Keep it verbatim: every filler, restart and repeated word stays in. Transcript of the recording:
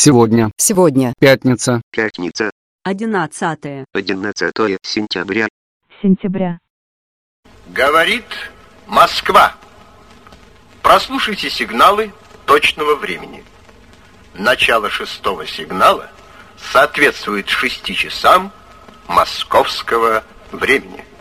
Сегодня. Сегодня. Пятница. Пятница. Одиннадцатое. Одиннадцатое сентября. Сентября. Говорит Москва. Прослушайте сигналы точного времени. Начало шестого сигнала соответствует шести часам московского времени.